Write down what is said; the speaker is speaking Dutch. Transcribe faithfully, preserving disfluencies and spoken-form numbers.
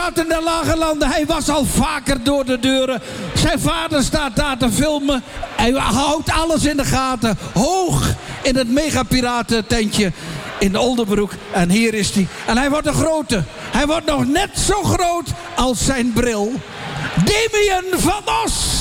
Piraten der Lage Landen. Hij was al vaker door de deuren. Zijn vader staat daar te filmen. Hij houdt alles in de gaten. Hoog in het megapiratententje in Oldenbroek. En hier is hij. En hij wordt een grote. Hij wordt nog net zo groot als zijn bril. Damian van Os.